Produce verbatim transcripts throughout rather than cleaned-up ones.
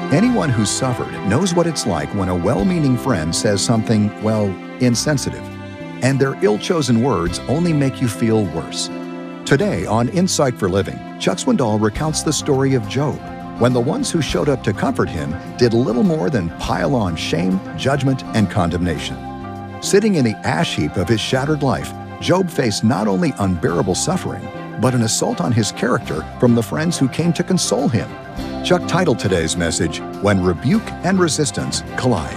Anyone who's suffered knows what it's like when a well-meaning friend says something, well, insensitive, and their ill-chosen words only make you feel worse. Today on Insight for Living, Chuck Swindoll recounts the story of Job, when the ones who showed up to comfort him did little more than pile on shame, judgment, and condemnation. Sitting in the ash heap of his shattered life, Job faced not only unbearable suffering, but an assault on his character from the friends who came to console him. Chuck titled today's message, When Rebuke and Resistance Collide.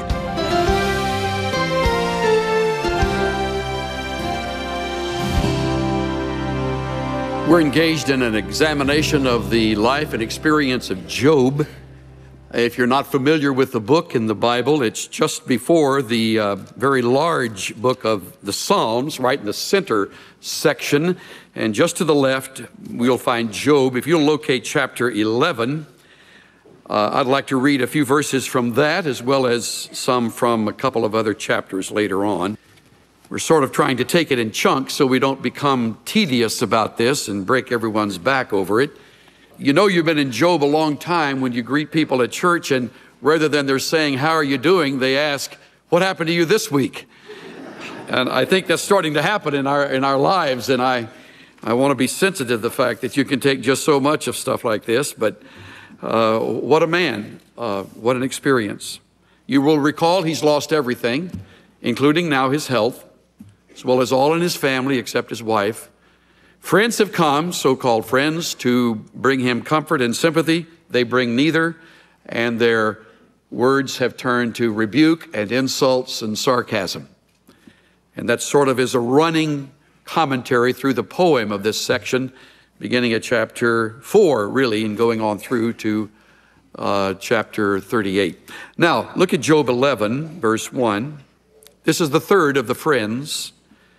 We're engaged in an examination of the life and experience of Job. If you're not familiar with the book in the Bible, it's just before the uh, very large book of the Psalms, right in the center section. And just to the left, we'll find Job. If you'll locate chapter eleven, uh, I'd like to read a few verses from that, as well as some from a couple of other chapters later on. We're sort of trying to take it in chunks so we don't become tedious about this and break everyone's back over it. You know you've been in Job a long time when you greet people at church, and rather than they're saying, "How are you doing?" they ask, "What happened to you this week?" And I think that's starting to happen in our in our lives, and I, I want to be sensitive to the fact that you can take just so much of stuff like this, but uh, what a man, uh, what an experience. You will recall he's lost everything, including now his health, as well as all in his family except his wife. Friends have come, so-called friends, to bring him comfort and sympathy. They bring neither, and their words have turned to rebuke and insults and sarcasm. And that sort of is a running commentary through the poem of this section, beginning at chapter four, really, and going on through to uh, chapter thirty-eight. Now, look at Job eleven, verse one. This is the third of the friends.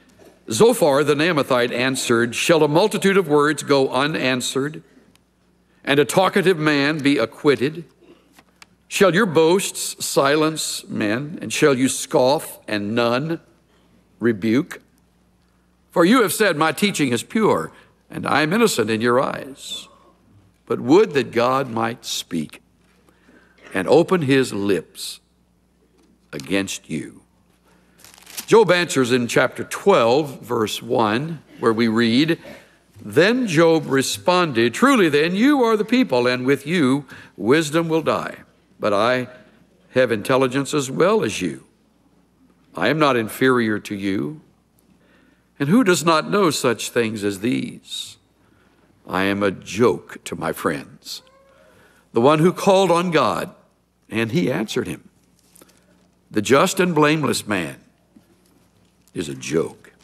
Zophar the Naamathite answered, "Shall a multitude of words go unanswered, and a talkative man be acquitted? Shall your boasts silence men, and shall you scoff and none rebuke? For you have said, my teaching is pure, and I am innocent in your eyes. But would that God might speak and open his lips against you." Job answers in chapter twelve, verse one, where we read, "Then Job responded, truly then you are the people, and with you wisdom will die. But I have intelligence as well as you. I am not inferior to you. And who does not know such things as these? I am a joke to my friends. The one who called on God, and he answered him. The just and blameless man is a joke."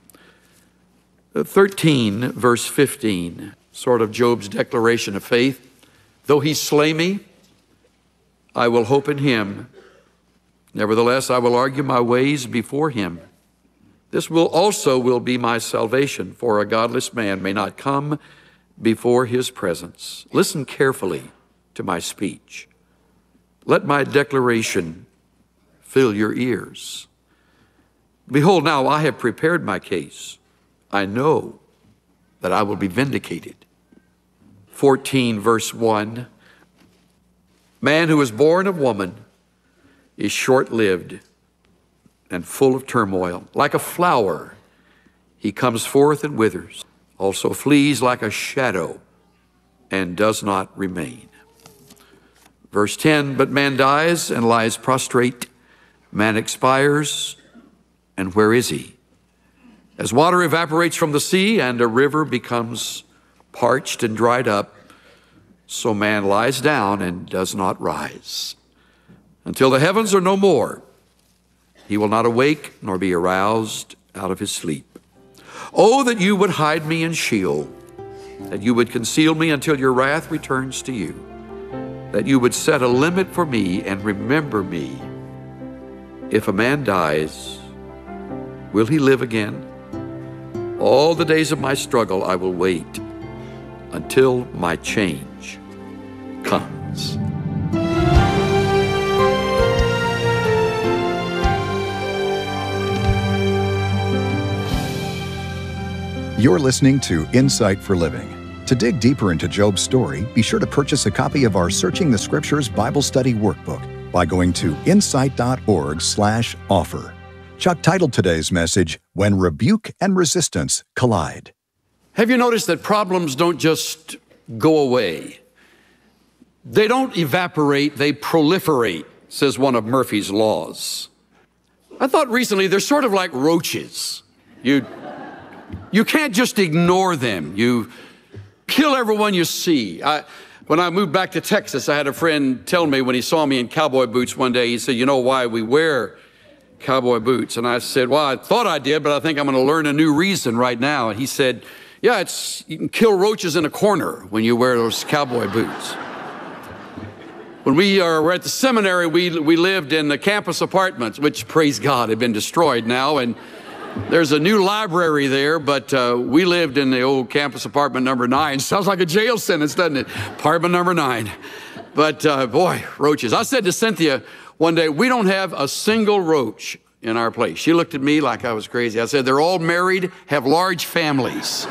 thirteen, verse fifteen, sort of Job's declaration of faith. "Though he slay me, I will hope in him. Nevertheless, I will argue my ways before him. This will also will be my salvation, for a godless man may not come before his presence. Listen carefully to my speech. Let my declaration fill your ears. Behold, now I have prepared my case. I know that I will be vindicated." fourteen, verse one. "Man who is born of woman is short-lived and full of turmoil. Like a flower, he comes forth and withers, also flees like a shadow and does not remain." Verse ten, "But man dies and lies prostrate. Man expires, and where is he? As water evaporates from the sea and a river becomes parched and dried up, so man lies down and does not rise. Until the heavens are no more, he will not awake nor be aroused out of his sleep. Oh, that you would hide me in Sheol, that you would conceal me until your wrath returns to you, that you would set a limit for me and remember me. If a man dies, will he live again? All the days of my struggle I will wait until my change comes." You're listening to Insight for Living. To dig deeper into Job's story, be sure to purchase a copy of our Searching the Scriptures Bible Study Workbook by going to insight dot org slash offer. Chuck titled today's message, When Rebuke and Resistance Collide. Have you noticed that problems don't just go away? They don't evaporate, they proliferate, says one of Murphy's laws. I thought recently they're sort of like roaches. You, you can't just ignore them. You kill everyone you see. I, when I moved back to Texas, I had a friend tell me when he saw me in cowboy boots one day, he said, you know why we wear cowboy boots? And I said, well, I thought I did, but I think I'm going to learn a new reason right now. And he said, yeah, it's you can kill roaches in a corner when you wear those cowboy boots. When we are, were at the seminary, we, we lived in the campus apartments, which, praise God, have been destroyed now. And there's a new library there, but uh, we lived in the old campus apartment number nine. Sounds like a jail sentence, doesn't it? Apartment number nine. But uh, boy, roaches. I said to Cynthia one day, we don't have a single roach in our place. She looked at me like I was crazy. I said, they're all married, have large families.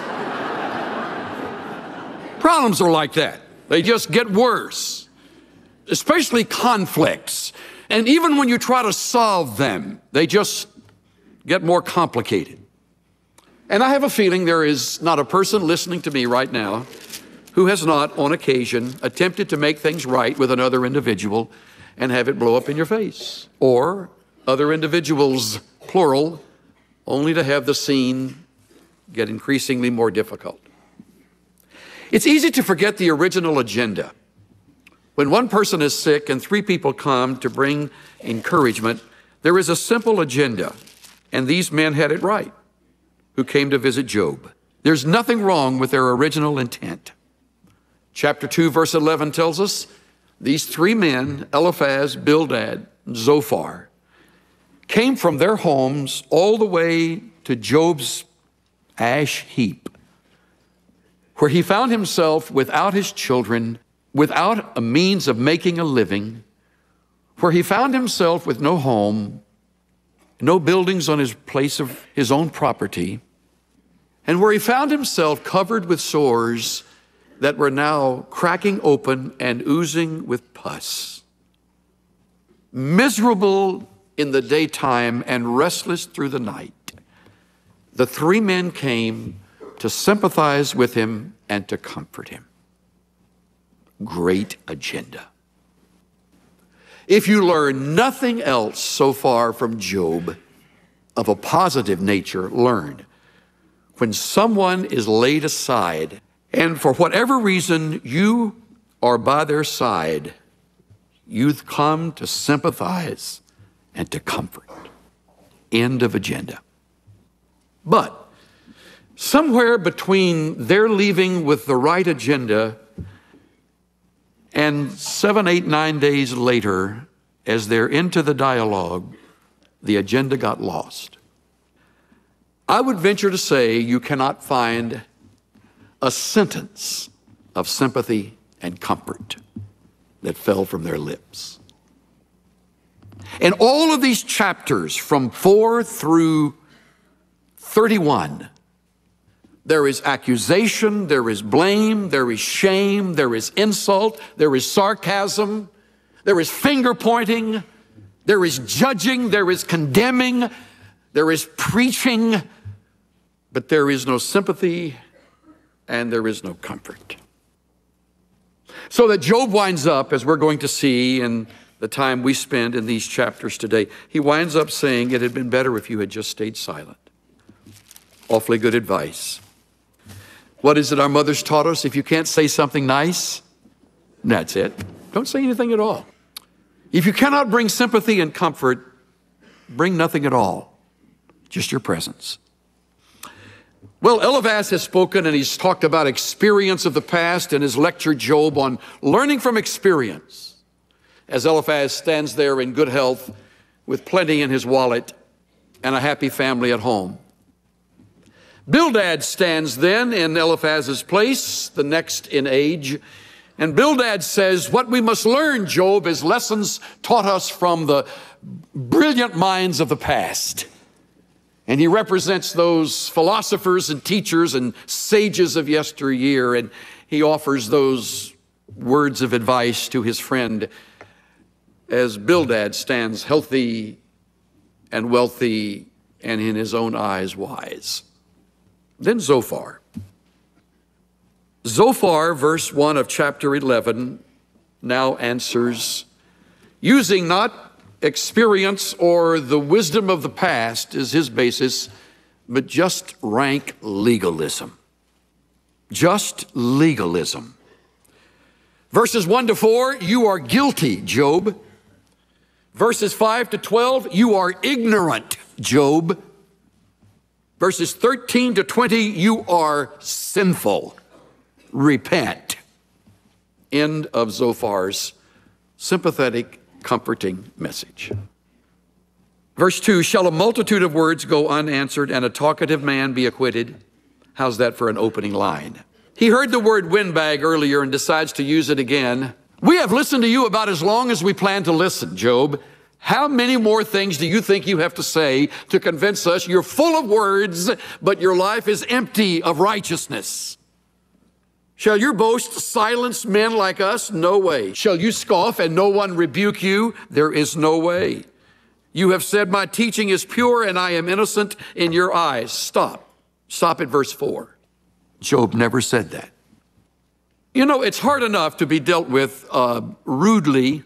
Problems are like that. They just get worse, especially conflicts. And even when you try to solve them, they just get more complicated. And I have a feeling there is not a person listening to me right now who has not, on occasion, attempted to make things right with another individual and have it blow up in your face. Or other individuals, plural, only to have the scene get increasingly more difficult. It's easy to forget the original agenda. When one person is sick and three people come to bring encouragement, there is a simple agenda. And these men had it right, who came to visit Job. There's nothing wrong with their original intent. Chapter two, verse eleven tells us, these three men, Eliphaz, Bildad, and Zophar, came from their homes all the way to Job's ash heap, where he found himself without his children, without a means of making a living, where he found himself with no home, no buildings on his place of his own property, and where he found himself covered with sores that were now cracking open and oozing with pus. Miserable in the daytime and restless through the night, the three men came to sympathize with him and to comfort him. Great agenda. If you learn nothing else so far from Job of a positive nature, learn when someone is laid aside and for whatever reason you are by their side, you come to sympathize and to comfort. End of agenda. But somewhere between their leaving with the right agenda and seven, eight, nine days later, as they're into the dialogue, the agenda got lost. I would venture to say you cannot find a sentence of sympathy and comfort that fell from their lips. In all of these chapters from four through thirty-one, there is accusation, there is blame, there is shame, there is insult, there is sarcasm, there is finger pointing, there is judging, there is condemning, there is preaching, but there is no sympathy and there is no comfort. So that Job winds up, as we're going to see in the time we spend in these chapters today, he winds up saying, it had been better if you had just stayed silent. Awfully good advice. What is it our mothers taught us? If you can't say something nice, that's it. Don't say anything at all. If you cannot bring sympathy and comfort, bring nothing at all, just your presence. Well, Eliphaz has spoken and he's talked about experience of the past and has lectured Job on learning from experience. As Eliphaz stands there in good health with plenty in his wallet and a happy family at home. Bildad stands then in Eliphaz's place, the next in age. And Bildad says, what we must learn, Job, is lessons taught us from the brilliant minds of the past. And he represents those philosophers and teachers and sages of yesteryear, and he offers those words of advice to his friend as Bildad stands healthy and wealthy and in his own eyes wise. Then Zophar. Zophar, verse one of chapter eleven, now answers, using not experience or the wisdom of the past as his basis, but just rank legalism. Just legalism. Verses one to four, you are guilty, Job. Verses five to twelve, you are ignorant, Job. Verses thirteen to twenty, you are sinful. Repent. End of Zophar's sympathetic, comforting message. Verse two, shall a multitude of words go unanswered and a talkative man be acquitted? How's that for an opening line? He heard the word windbag earlier and decides to use it again. We have listened to you about as long as we plan to listen, Job. How many more things do you think you have to say to convince us you're full of words, but your life is empty of righteousness? Shall your boast silence men like us? No way. Shall you scoff and no one rebuke you? There is no way. You have said my teaching is pure and I am innocent in your eyes. Stop. Stop at verse four. Job never said that. You know, it's hard enough to be dealt with uh, rudely,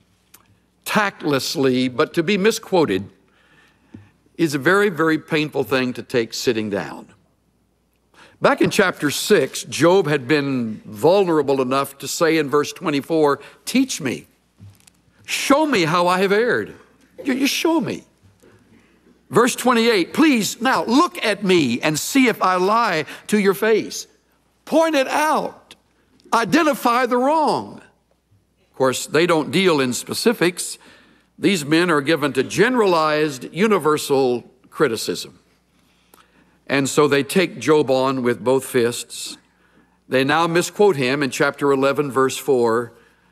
tactlessly, but to be misquoted is a very, very painful thing to take sitting down. Back in chapter six, Job had been vulnerable enough to say in verse twenty-four, teach me, show me how I have erred. You, you show me. Verse twenty-eight, please now look at me and see if I lie to your face. Point it out. Identify the wrong. Of course, they don't deal in specifics. These men are given to generalized, universal criticism. And so they take Job on with both fists. They now misquote him in chapter eleven, verse four.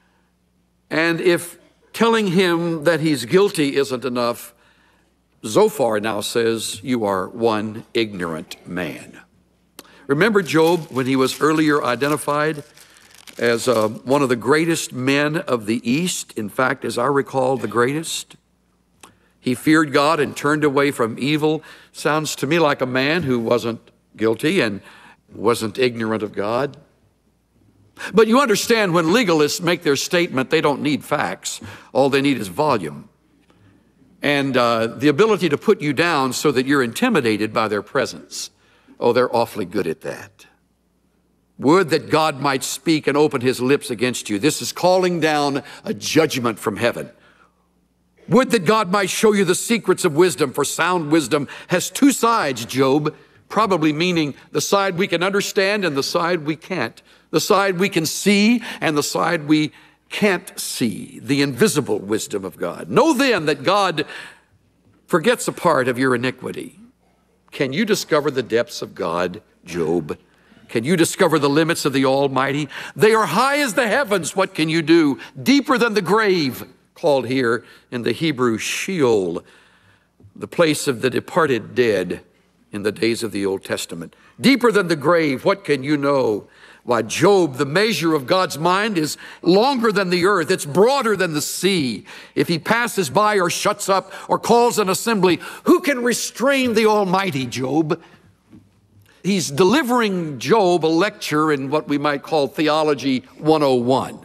And if telling him that he's guilty isn't enough, Zophar now says, you are one ignorant man. Remember Job when he was earlier identified as uh, one of the greatest men of the East? In fact, as I recall, the greatest. He feared God and turned away from evil. Sounds to me like a man who wasn't guilty and wasn't ignorant of God. But you understand when legalists make their statement, they don't need facts. All they need is volume and uh, the ability to put you down so that you're intimidated by their presence. Oh, they're awfully good at that. Would that God might speak and open his lips against you. This is calling down a judgment from heaven. Would that God might show you the secrets of wisdom, for sound wisdom has two sides, Job, probably meaning the side we can understand and the side we can't. The side we can see and the side we can't see, the invisible wisdom of God. Know then that God forgets a part of your iniquity. Can you discover the depths of God, Job? Can you discover the limits of the Almighty? They are high as the heavens. What can you do? Deeper than the grave, called here in the Hebrew Sheol, the place of the departed dead in the days of the Old Testament. Deeper than the grave, what can you know? Why, Job, the measure of God's mind is longer than the earth. It's broader than the sea. If he passes by or shuts up or calls an assembly, who can restrain the Almighty, Job? He's delivering Job a lecture in what we might call Theology one oh one,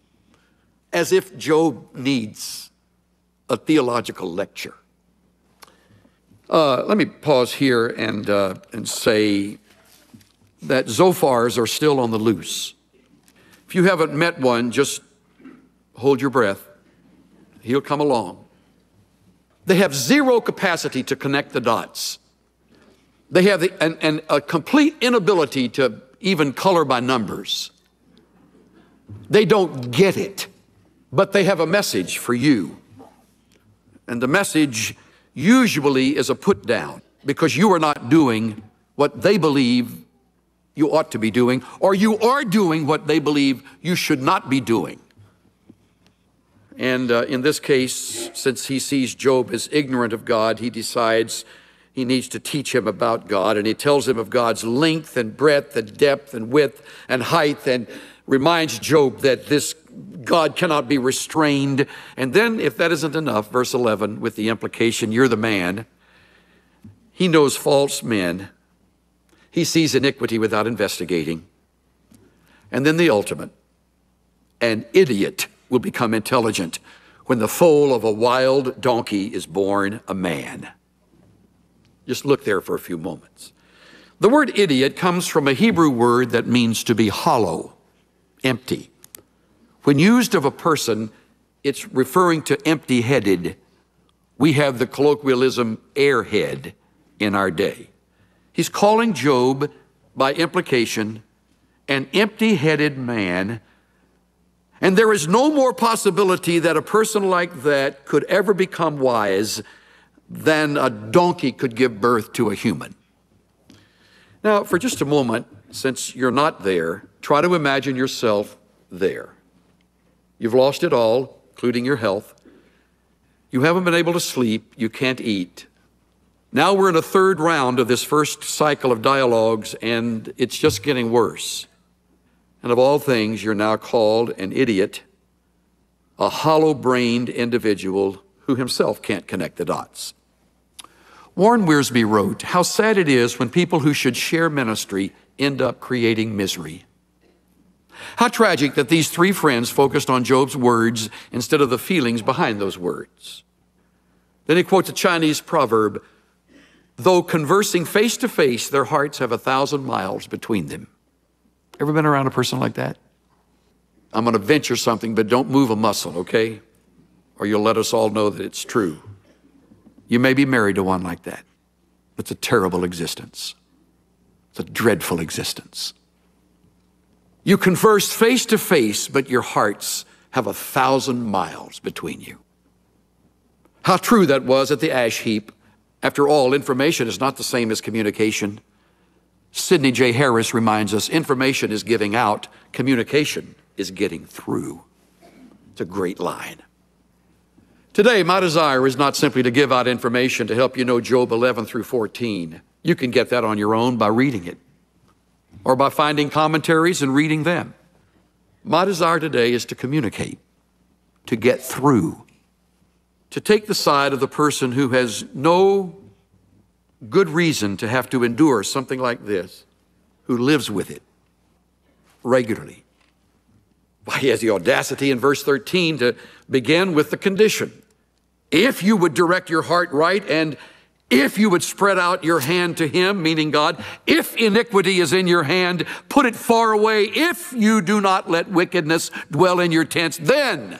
as if Job needs a theological lecture. Uh, let me pause here and, uh, and say that Zophars are still on the loose. If you haven't met one, just hold your breath. He'll come along. They have zero capacity to connect the dots. They have the, an, an, a complete inability to even color by numbers. They don't get it, but they have a message for you. And the message usually is a put down because you are not doing what they believe you ought to be doing, or you are doing what they believe you should not be doing. And uh, in this case, since he sees Job as ignorant of God, he decides he needs to teach him about God, and he tells him of God's length and breadth and depth and width and height, and reminds Job that this God cannot be restrained. And then, if that isn't enough, verse eleven, with the implication, you're the man. He knows false men. He sees iniquity without investigating. And then the ultimate, an idiot will become intelligent when the foal of a wild donkey is born a man. Just look there for a few moments. The word idiot comes from a Hebrew word that means to be hollow, empty. When used of a person, it's referring to empty-headed. We have the colloquialism airhead in our day. He's calling Job, by implication, an empty-headed man. And there is no more possibility that a person like that could ever become wise than a donkey could give birth to a human. Now, for just a moment, since you're not there, try to imagine yourself there. You've lost it all, including your health. You haven't been able to sleep. You can't eat. Now we're in a third round of this first cycle of dialogues, and it's just getting worse. And of all things, you're now called an idiot, a hollow-brained individual who himself can't connect the dots. Warren Wiersbe wrote, how sad it is when people who should share ministry end up creating misery. How tragic that these three friends focused on Job's words instead of the feelings behind those words. Then he quotes a Chinese proverb, though conversing face to face, their hearts have a thousand miles between them. Ever been around a person like that? I'm going to venture something, but don't move a muscle, okay? Or you'll let us all know that it's true. You may be married to one like that. It's a terrible existence. It's a dreadful existence. You converse face to face, but your hearts have a thousand miles between you. How true that was at the ash heap. After all, information is not the same as communication. Sidney J. Harris reminds us, information is giving out, communication is getting through. It's a great line. Today, my desire is not simply to give out information to help you know Job eleven through fourteen. You can get that on your own by reading it or by finding commentaries and reading them. My desire today is to communicate, to get through, to take the side of the person who has no good reason to have to endure something like this, who lives with it regularly. Why, he has the audacity in verse thirteen to begin with the condition. If you would direct your heart right, and if you would spread out your hand to him, meaning God, if iniquity is in your hand, put it far away. If you do not let wickedness dwell in your tents, then,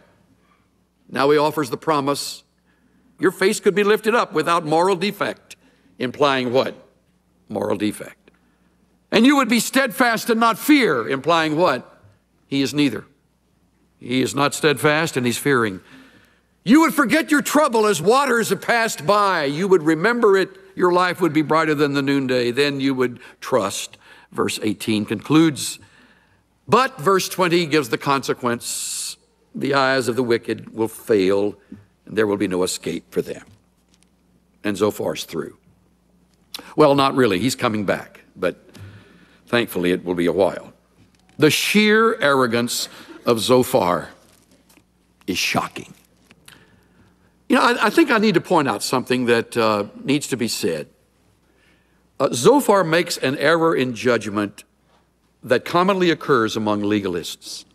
now he offers the promise, your face could be lifted up without moral defect, implying what? Moral defect. And you would be steadfast and not fear, implying what? He is neither. He is not steadfast and he's fearing. You would forget your trouble as waters have passed by. You would remember it. Your life would be brighter than the noonday. Then you would trust. Verse eighteen concludes, but verse twenty gives the consequence. The eyes of the wicked will fail, and there will be no escape for them. And Zophar's through. Well, not really. He's coming back, but thankfully it will be a while. The sheer arrogance of Zophar is shocking. You know, I, I think I need to point out something that uh, needs to be said. Uh, Zophar makes an error in judgment that commonly occurs among legalists.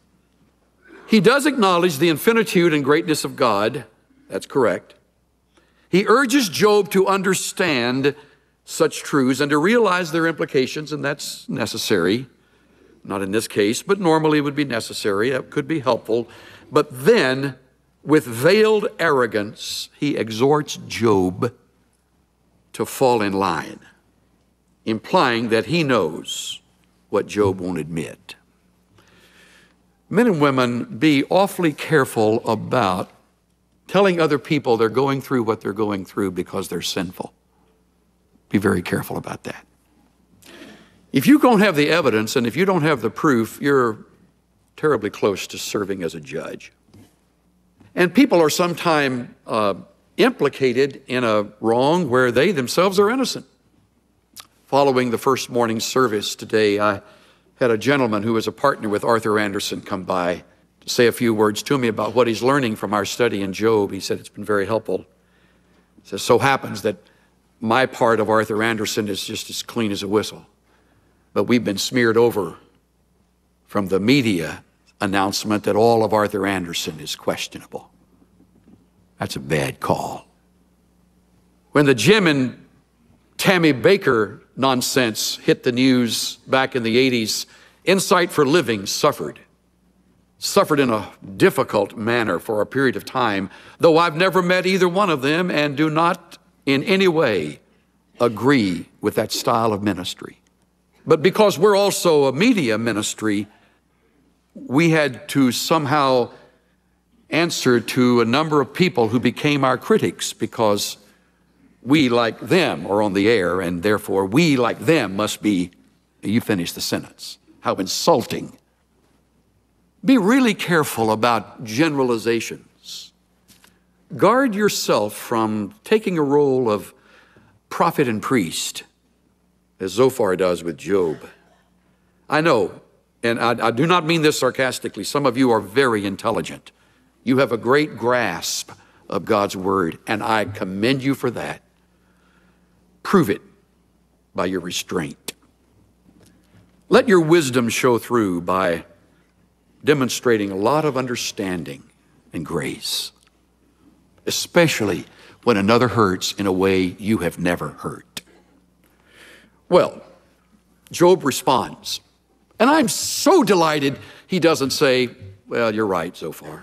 He does acknowledge the infinitude and greatness of God. That's correct. He urges Job to understand such truths and to realize their implications, and that's necessary. Not in this case, but normally would be necessary. It could be helpful. But then, with veiled arrogance, he exhorts Job to fall in line, implying that he knows what Job won't admit. Men and women, be awfully careful about telling other people they're going through what they're going through because they're sinful. Be very careful about that. If you don't have the evidence and if you don't have the proof, you're terribly close to serving as a judge. And people are sometimes uh, implicated in a wrong where they themselves are innocent. Following the first morning service today, I had a gentleman who was a partner with Arthur Anderson come by to say a few words to me about what he's learning from our study in Job. He said it's been very helpful. It says, so happens that my part of Arthur Anderson is just as clean as a whistle, but we've been smeared over from the media announcement that all of Arthur Anderson is questionable. That's a bad call. When the Jim and Tammy Baker nonsense hit the news back in the eighties, Insight for Living suffered. Suffered in a difficult manner for a period of time, though I've never met either one of them and do not in any way agree with that style of ministry. But because we're also a media ministry, we had to somehow answer to a number of people who became our critics because we, like them, are on the air, and therefore we, like them, must be, you finish the sentence. How insulting. Be really careful about generalizations. Guard yourself from taking a role of prophet and priest, as Zophar does with Job. I know, and I, I do not mean this sarcastically, some of you are very intelligent. You have a great grasp of God's word, and I commend you for that. Prove it by your restraint. Let your wisdom show through by demonstrating a lot of understanding and grace, especially when another hurts in a way you have never hurt. Well, Job responds, and I'm so delighted he doesn't say, well, you're right so far.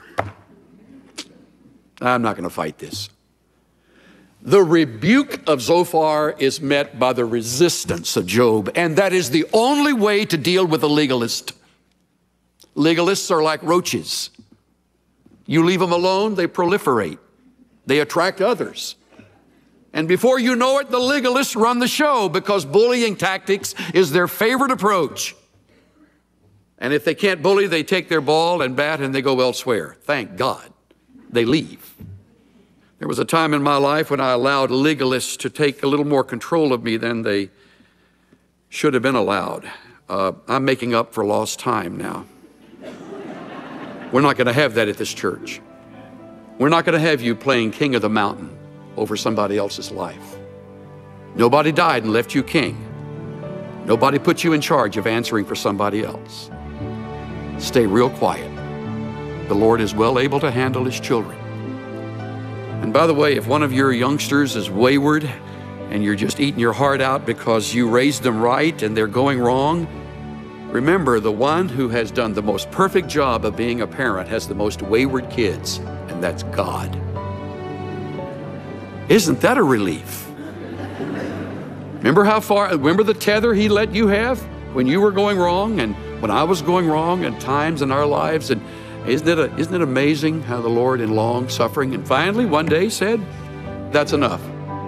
I'm not going to fight this. The rebuke of Zophar is met by the resistance of Job, and that is the only way to deal with a legalist. Legalists are like roaches. You leave them alone, they proliferate. They attract others. And before you know it, the legalists run the show because bullying tactics is their favorite approach. And if they can't bully, they take their ball and bat and they go elsewhere. Thank God they leave. There was a time in my life when I allowed legalists to take a little more control of me than they should have been allowed. Uh, I'm making up for lost time now. We're not going to have that at this church. We're not going to have you playing king of the mountain over somebody else's life. Nobody died and left you king. Nobody put you in charge of answering for somebody else. Stay real quiet. The Lord is well able to handle his children. And by the way, if one of your youngsters is wayward and you're just eating your heart out because you raised them right and they're going wrong, remember, the one who has done the most perfect job of being a parent has the most wayward kids, and that's God. Isn't that a relief? Remember how far, remember the tether he let you have when you were going wrong and when I was going wrong at times in our lives? And isn't it, a, isn't it amazing how the Lord in long suffering and finally one day said, that's enough.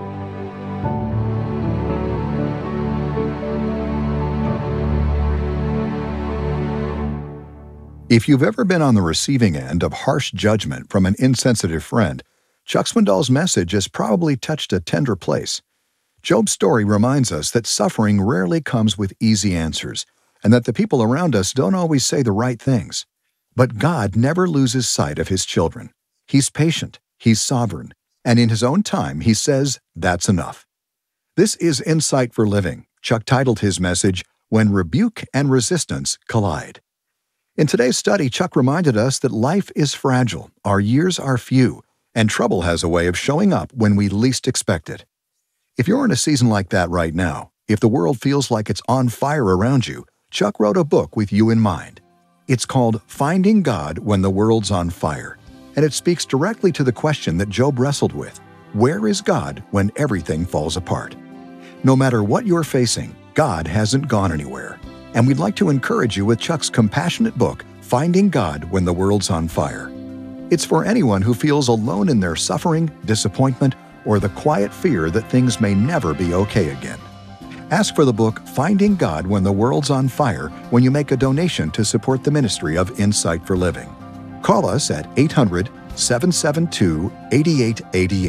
If you've ever been on the receiving end of harsh judgment from an insensitive friend, Chuck Swindoll's message has probably touched a tender place. Job's story reminds us that suffering rarely comes with easy answers, and that the people around us don't always say the right things. But God never loses sight of his children. He's patient, he's sovereign, and in his own time, he says, that's enough. This is Insight for Living. Chuck titled his message, When Rebuke and Resistance Collide. In today's study, Chuck reminded us that life is fragile, our years are few, and trouble has a way of showing up when we least expect it. If you're in a season like that right now, if the world feels like it's on fire around you, Chuck wrote a book with you in mind. It's called Finding God When the World's on Fire, and it speaks directly to the question that Job wrestled with. Where is God when everything falls apart? No matter what you're facing, God hasn't gone anywhere. And we'd like to encourage you with Chuck's compassionate book, Finding God When the World's on Fire. It's for anyone who feels alone in their suffering, disappointment, or the quiet fear that things may never be okay again. Ask for the book, Finding God When the World's on Fire, when you make a donation to support the ministry of Insight for Living. Call us at eight hundred, seven seven two, eight eight eight eight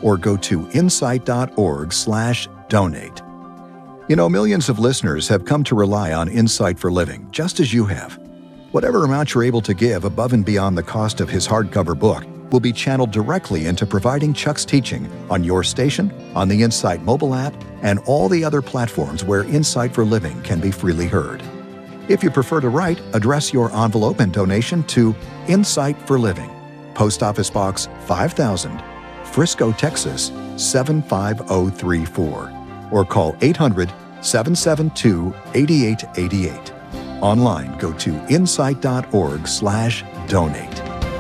or go to insight.org slash donate. You know, millions of listeners have come to rely on Insight for Living, just as you have. Whatever amount you're able to give above and beyond the cost of his hardcover book will be channeled directly into providing Chuck's teaching on your station, on the Insight mobile app, and all the other platforms where Insight for Living can be freely heard. If you prefer to write, address your envelope and donation to Insight for Living, Post Office Box five thousand, Frisco, Texas seven five zero three four, or call eight hundred, seven seven two, eight eight eight eight. Online, go to insight.org slash donate.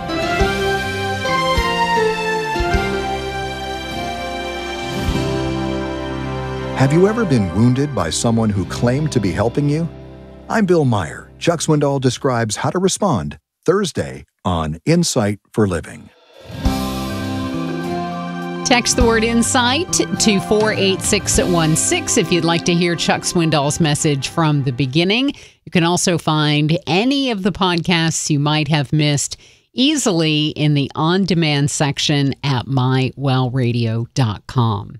Have you ever been wounded by someone who claimed to be helping you? I'm Bill Meyer. Chuck Swindoll describes how to respond Thursday on Insight for Living. Text the word INSIGHT to four eight six one six if you'd like to hear Chuck Swindoll's message from the beginning. You can also find any of the podcasts you might have missed easily in the on-demand section at my well radio dot com.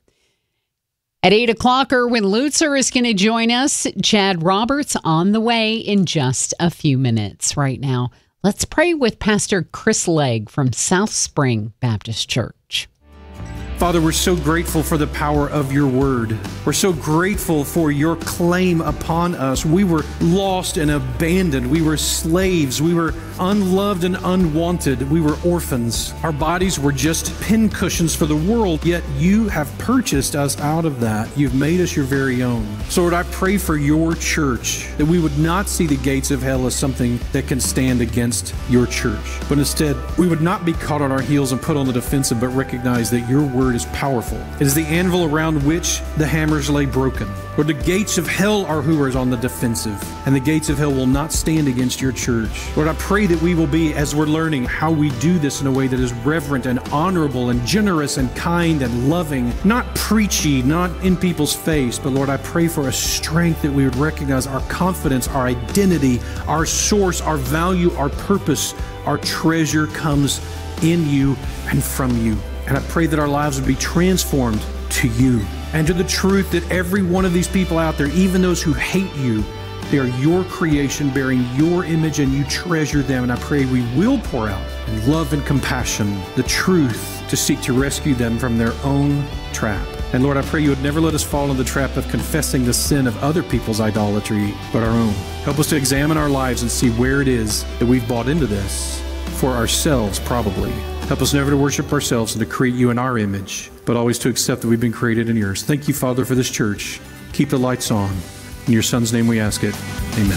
At eight o'clock, Erwin Lutzer is going to join us. Chad Roberts on the way in just a few minutes. Right now, let's pray with Pastor Chris Legg from South Spring Baptist Church. Father, we're so grateful for the power of your word. We're so grateful for your claim upon us. We were lost and abandoned. We were slaves. We were unloved and unwanted. We were orphans. Our bodies were just pincushions for the world, yet you have purchased us out of that. You've made us your very own. So Lord, I pray for your church that we would not see the gates of hell as something that can stand against your church, but instead we would not be caught on our heels and put on the defensive, but recognize that your word is powerful. It is the anvil around which the hammers lay broken. Lord, the gates of hell are who is on the defensive, and the gates of hell will not stand against your church. Lord, I pray that we will be, as we're learning how we do this in a way that is reverent and honorable and generous and kind and loving, not preachy, not in people's face, but Lord, I pray for a strength that we would recognize our confidence, our identity, our source, our value, our purpose, our treasure comes in you and from you. And I pray that our lives would be transformed to you and to the truth that every one of these people out there, even those who hate you, they are your creation bearing your image and you treasure them. And I pray we will pour out in love and compassion the truth to seek to rescue them from their own trap. And Lord, I pray you would never let us fall into the trap of confessing the sin of other people's idolatry, but our own. Help us to examine our lives and see where it is that we've bought into this for ourselves, probably. Help us never to worship ourselves and to create you in our image, but always to accept that we've been created in yours. Thank you, Father, for this church. Keep the lights on. In your Son's name we ask it. Amen.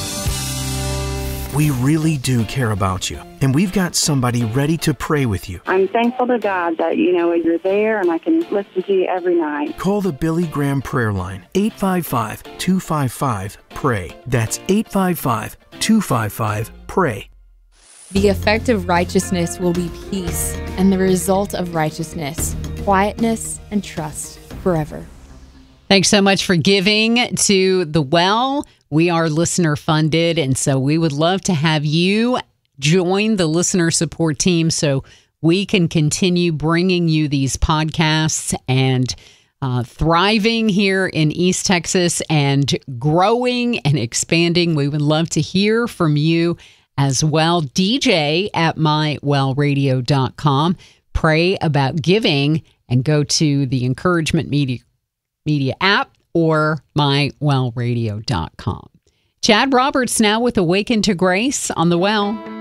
We really do care about you, and we've got somebody ready to pray with you. I'm thankful to God that, you know, you're there and I can listen to you every night. Call the Billy Graham prayer line, eight five five, two five five, pray. That's eight five five, two five five, pray. The effect of righteousness will be peace, and the result of righteousness, quietness and trust forever. Thanks so much for giving to The Well. We are listener funded, and so we would love to have you join the listener support team so we can continue bringing you these podcasts and uh, thriving here in East Texas and growing and expanding. We would love to hear from you as well. D J at my well radio dot com. Pray about giving and go to the Encouragement Media, Media app or my well radio dot com. Chad Roberts now with Awaken to Grace on The Well.